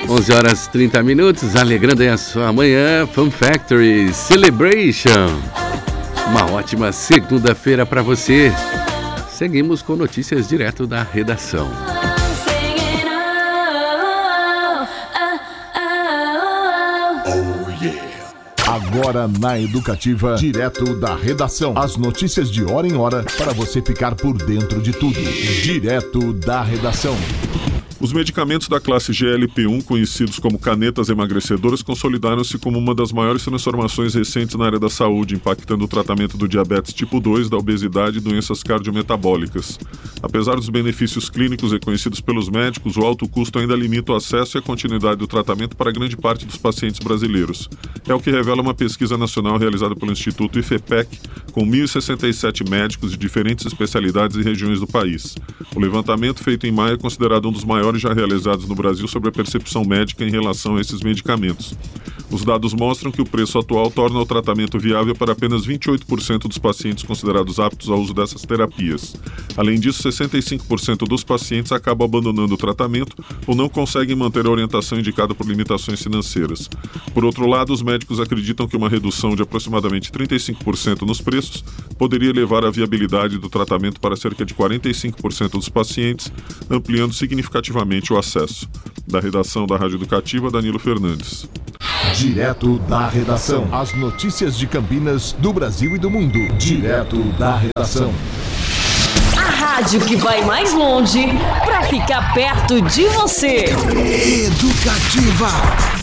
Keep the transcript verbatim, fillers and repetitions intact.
onze horas e trinta minutos, alegrando aí a sua manhã. Fun Factory Celebration. Uma ótima segunda-feira para você. Seguimos com notícias direto da redação. Agora na Educativa, direto da redação. As notícias de hora em hora para você ficar por dentro de tudo. Direto da redação. Os medicamentos da classe G L P um, conhecidos como canetas emagrecedoras, consolidaram-se como uma das maiores transformações recentes na área da saúde, impactando o tratamento do diabetes tipo dois, da obesidade e doenças cardiometabólicas. Apesar dos benefícios clínicos reconhecidos pelos médicos, o alto custo ainda limita o acesso e a continuidade do tratamento para grande parte dos pacientes brasileiros. É o que revela uma pesquisa nacional realizada pelo Instituto IFEPEC, com mil e sessenta e sete médicos de diferentes especialidades e regiões do país. O levantamento, feito em maio, é considerado um dos maiores já realizados no Brasil sobre a percepção médica em relação a esses medicamentos. Os dados mostram que o preço atual torna o tratamento viável para apenas vinte e oito por cento dos pacientes considerados aptos ao uso dessas terapias. Além disso, sessenta e cinco por cento dos pacientes acabam abandonando o tratamento ou não conseguem manter a orientação indicada por limitações financeiras. Por outro lado, os médicos acreditam que uma redução de aproximadamente trinta e cinco por cento nos preços poderia elevar a viabilidade do tratamento para cerca de quarenta e cinco por cento dos pacientes, ampliando significativamente o acesso. Da redação da Rádio Educativa, Danilo Fernandes. Direto da redação. As notícias de Campinas, do Brasil e do mundo. Direto da redação. A rádio que vai mais longe para ficar perto de você. Educativa.